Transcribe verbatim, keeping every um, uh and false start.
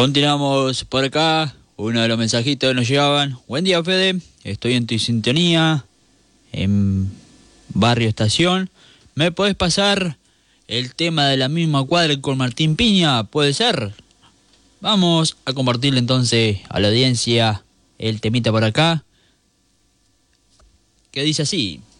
Continuamos por acá. Uno de los mensajitos que nos llegaban. Buen día, Fede. Estoy en tu sintonía en Barrio Estación. ¿Me podés pasar el tema de la misma cuadra con Martín Piña? ¿Puede ser? Vamos a compartirle entonces a la audiencia el temita por acá, que dice así.